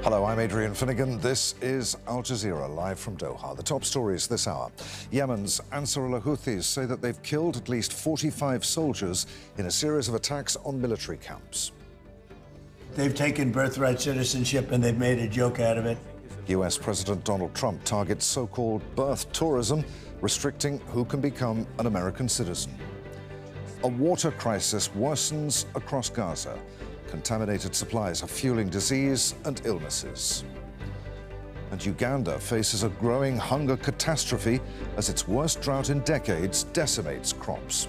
Hello, I'm Adrian Finnegan. This is Al Jazeera, live from Doha. The top stories this hour. Yemen's Ansarullah Houthis say that they've killed at least 45 soldiers in a series of attacks on military camps. They've taken birthright citizenship and they've made a joke out of it. US President Donald Trump targets so-called birth tourism, restricting who can become an American citizen. A water crisis worsens across Gaza. Contaminated supplies are fueling disease and illnesses. And Uganda faces a growing hunger catastrophe as its worst drought in decades decimates crops.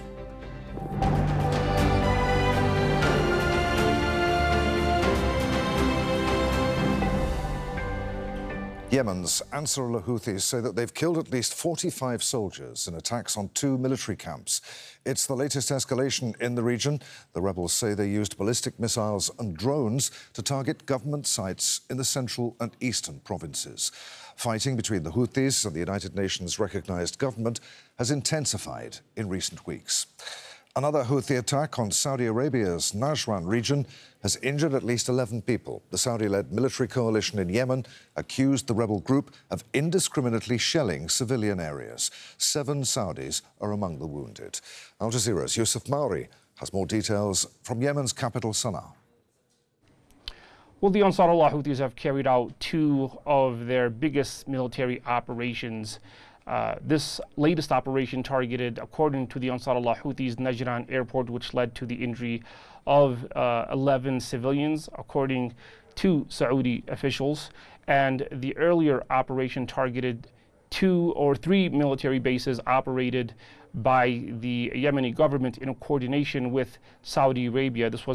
Yemen's Ansarullah Houthis say that they've killed at least 45 soldiers in attacks on 2 military camps. It's the latest escalation in the region. The rebels say they used ballistic missiles and drones to target government sites in the central and eastern provinces. Fighting between the Houthis and the United Nations recognized government has intensified in recent weeks. Another Houthi attack on Saudi Arabia's Najran region has injured at least 11 people. The Saudi-led military coalition in Yemen accused the rebel group of indiscriminately shelling civilian areas. 7 Saudis are among the wounded. Al Jazeera's Yusuf Mauri has more details from Yemen's capital, Sana'a. Well, the Ansarullah Houthis have carried out 2 of their biggest military operations. This latest operation targeted, according to the Ansarullah Houthis, Najran airport, which led to the injury of 11 civilians, according to Saudi officials. And the earlier operation targeted 2 or 3 military bases operated by the Yemeni government in coordination with Saudi Arabia. This was